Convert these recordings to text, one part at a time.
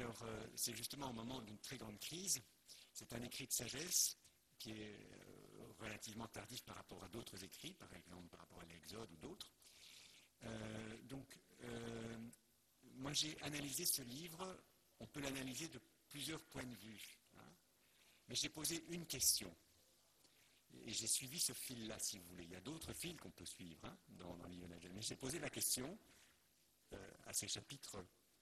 Alors, c'est justement au moment d'une très grande crise. C'est un écrit de sagesse qui est relativement tardif par rapport à d'autres écrits, par exemple par rapport à l'Exode ou d'autres. Moi j'ai analysé ce livre, on peut l'analyser de plusieurs points de vue, hein, mais j'ai posé une question. Et j'ai suivi ce fil-là, si vous voulez. Il y a d'autres fils qu'on peut suivre, hein, dans le livre de Genèse. Mais j'ai posé la question à ces chapitres-là,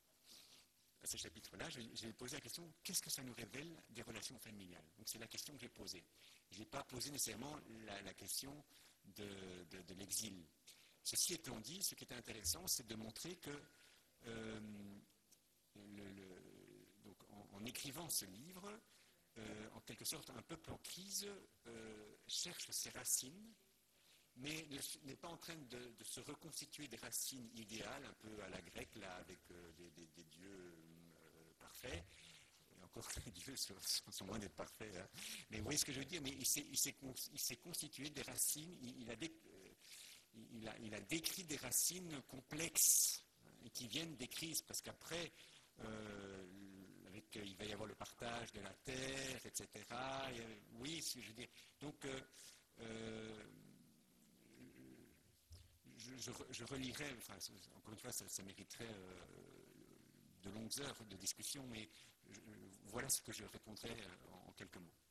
j'ai posé la question, qu'est-ce que ça nous révèle des relations familiales? Donc c'est la question que j'ai posée. Je n'ai pas posé nécessairement la question de l'exil. Ceci étant dit, ce qui est intéressant, c'est de montrer que donc en écrivant ce livre, en quelque sorte, un peuple en crise cherche ses racines, mais n'est pas en train de se reconstituer des racines idéales, un peu à la grecque, là, avec des dieux parfaits. Et encore, les dieux sont loin d'être parfaits. Hein. Mais vous voyez ce que je veux dire? Mais il s'est constitué des racines, il a décrit des racines complexes, hein, et qui viennent des crises, parce qu'après, il va y avoir le partage de la terre, etc. Oui, ce que je veux dire. Donc, je relirai, enfin, encore une fois, ça mériterait de longues heures de discussion, mais voilà ce que je répondrai en quelques mots.